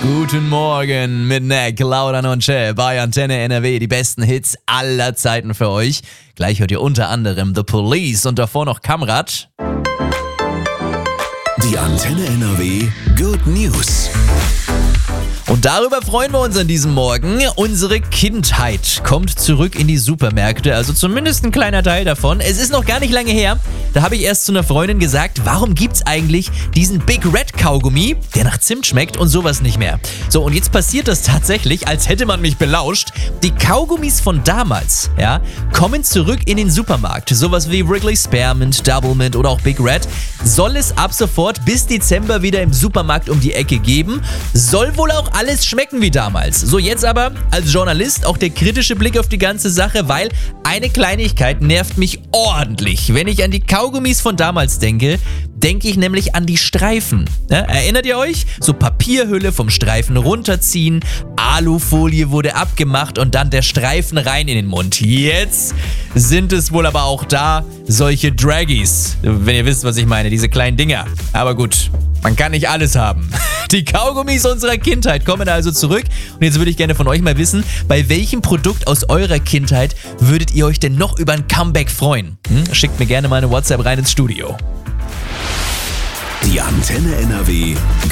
Guten Morgen mit Nick, Laudern und Che bei Antenne NRW. Die besten Hits aller Zeiten für euch. Gleich hört ihr unter anderem The Police und davor noch Kamrat. Die Antenne NRW Good News. Und darüber freuen wir uns an diesem Morgen. Unsere Kindheit kommt zurück in die Supermärkte, also zumindest ein kleiner Teil davon. Es ist noch gar nicht lange her, da habe ich erst zu einer Freundin gesagt, warum gibt's eigentlich diesen Big Red Kaugummi, der nach Zimt schmeckt und sowas nicht mehr. So, und jetzt passiert das tatsächlich, als hätte man mich belauscht. Die Kaugummis von damals, kommen zurück in den Supermarkt. Sowas wie Wrigley's Spearmint, Double Mint oder auch Big Red soll es ab sofort bis Dezember wieder im Supermarkt um die Ecke geben. Soll wohl auch alles schmecken wie damals. So, jetzt aber als Journalist auch der kritische Blick auf die ganze Sache, weil eine Kleinigkeit nervt mich ordentlich. Wenn ich an die Kaugummis von damals denke ich nämlich an die Streifen. Erinnert ihr euch? So Papierhülle vom Streifen runterziehen, Alufolie wurde abgemacht und dann der Streifen rein in den Mund. Jetzt sind es wohl aber auch da solche Draggies, wenn ihr wisst, was ich meine, diese kleinen Dinger. Aber gut, man kann nicht alles haben. Die Kaugummis unserer Kindheit kommen also zurück. Und jetzt würde ich gerne von euch mal wissen, bei welchem Produkt aus eurer Kindheit würdet ihr euch denn noch über ein Comeback freuen? Schickt mir gerne mal eine WhatsApp rein ins Studio. Die Antenne NRW